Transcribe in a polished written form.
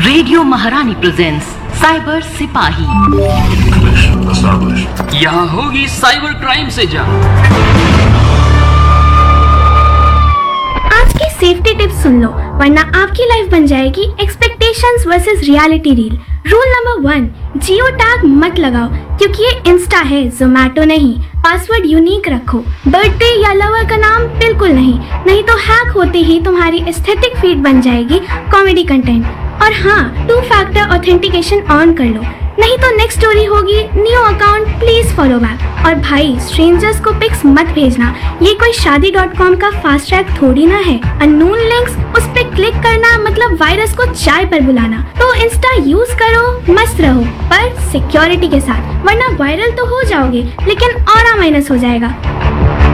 Radio महारानी presents cyber सिपाही। यहाँ होगी साइबर क्राइम से जंग। आज की सेफ्टी टिप्स सुन लो, वरना आपकी लाइफ बन जाएगी expectations versus reality reel. Rule number 1, geo tag मत लगाओ, क्योंकि ये इंस्टा है, जोमैटो नहीं। पासवर्ड यूनिक रखो, बर्थडे या लवर का नाम बिल्कुल नहीं तो हैक होते ही तुम्हारी एस्थेटिक फीड बन जाएगी कॉमेडी कंटेंट। और हाँ, 2 फैक्टर ऑथेंटिकेशन ऑन कर लो, नहीं तो नेक्स्ट स्टोरी होगी new account please follow back. और भाई, स्ट्रेंजर्स को पिक्स मत भेजना, ये कोई शादी.com का फास्ट ट्रैक थोड़ी ना है। अननोन लिंक्स, उस पे क्लिक करना मतलब वायरस को चाय पर बुलाना। तो इंस्टा यूज करो, मस्त रहो, पर सिक्योरिटी के साथ, वरना वायरल तो हो जाओगे लेकिन ऑरा माइनस हो जाएगा।